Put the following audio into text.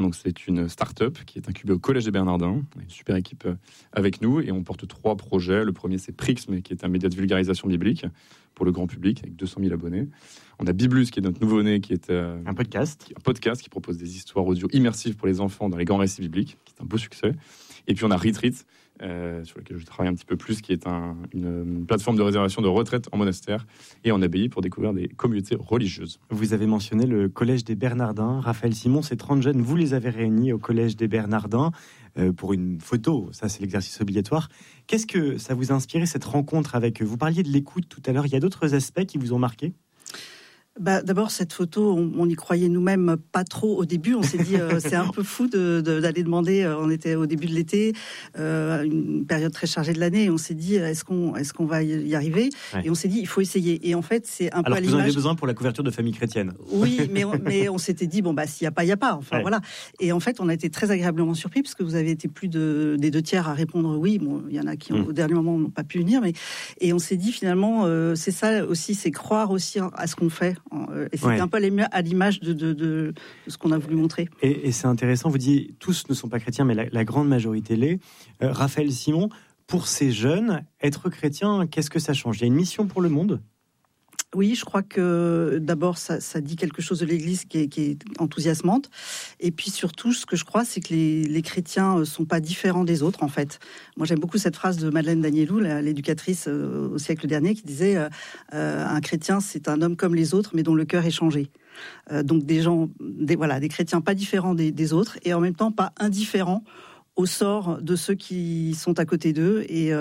Donc c'est une start-up qui est incubée au Collège des Bernardins. On a une super équipe avec nous et on porte 3 projets. Le premier, c'est Prixme, qui est un média de vulgarisation biblique pour le grand public avec 200 000 abonnés. On a Biblus, qui est notre nouveau-né, qui est un podcast qui propose des histoires audio immersives pour les enfants dans les grands récits bibliques, qui est un beau succès. Et puis on a Retreat, sur lequel je travaille un petit peu plus, qui est une plateforme de réservation de retraite en monastère et en abbaye pour découvrir des communautés religieuses. Vous avez mentionné le Collège des Bernardins. Raphaël Simon, ces 30 jeunes, vous les avez réunis au Collège des Bernardins pour une photo. Ça, c'est l'exercice obligatoire. Qu'est-ce que ça vous a inspiré, cette rencontre avec eux ? Vous parliez de l'écoute tout à l'heure. Il y a d'autres aspects qui vous ont marqué ? D'abord, cette photo, on y croyait nous-mêmes pas trop au début. On s'est dit, c'est un peu fou d'aller demander. On était au début de l'été, une période très chargée de l'année. Et on s'est dit, est-ce qu'on va y arriver ? Ouais. Et on s'est dit, il faut essayer. Et en fait, c'est un peu à l'image. Alors, vous en avez besoin pour la couverture de Famille chrétienne. Oui, mais on s'était dit, s'il n'y a pas, il n'y a pas. Enfin, voilà. Et en fait, on a été très agréablement surpris parce que vous avez été plus des 2 tiers à répondre oui. Bon, il y en a qui, au dernier moment, n'ont pas pu venir. Et on s'est dit, finalement, c'est ça aussi, c'est croire aussi à ce qu'on fait. Et c'était un peu à l'image de ce qu'on a voulu montrer. Et c'est intéressant, vous dites, tous ne sont pas chrétiens, mais la grande majorité l'est. Raphaël Simon, pour ces jeunes, être chrétien, qu'est-ce que ça change ? Il y a une mission pour le monde ? Oui, je crois que d'abord, ça dit quelque chose de l'Église qui est enthousiasmante. Et puis surtout, ce que je crois, c'est que les chrétiens ne sont pas différents des autres, en fait. Moi, j'aime beaucoup cette phrase de Madeleine Danielou, l'éducatrice au siècle dernier, qui disait un chrétien, c'est un homme comme les autres, mais dont le cœur est changé. Donc des chrétiens pas différents des autres, et en même temps pas indifférents au sort de ceux qui sont à côté d'eux. Et